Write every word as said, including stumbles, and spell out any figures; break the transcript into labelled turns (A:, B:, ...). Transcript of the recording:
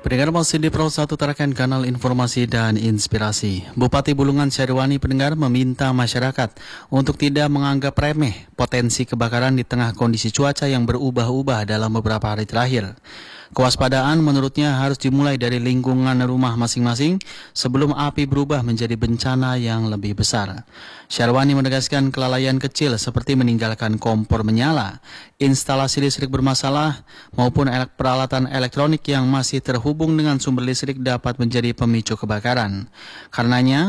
A: Pendengar masih di Pro satu Tarakan Kanal Informasi dan Inspirasi. Bupati Bulungan Syariwani pendengar meminta masyarakat untuk tidak menganggap remeh potensi kebakaran di tengah kondisi cuaca yang berubah-ubah dalam beberapa hari terakhir. Kewaspadaan menurutnya harus dimulai dari lingkungan rumah masing-masing sebelum api berubah menjadi bencana yang lebih besar. Syariwani menegaskan kelalaian kecil seperti meninggalkan kompor menyala, instalasi listrik bermasalah, maupun peralatan elektronik yang masih terhubung dengan sumber listrik dapat menjadi pemicu kebakaran. Karenanya,